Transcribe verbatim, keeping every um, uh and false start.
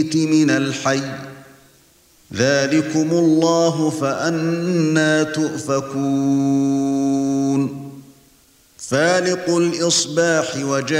من الحي ذلكم الله فأنى تؤفكون فالق الإصباح وجاء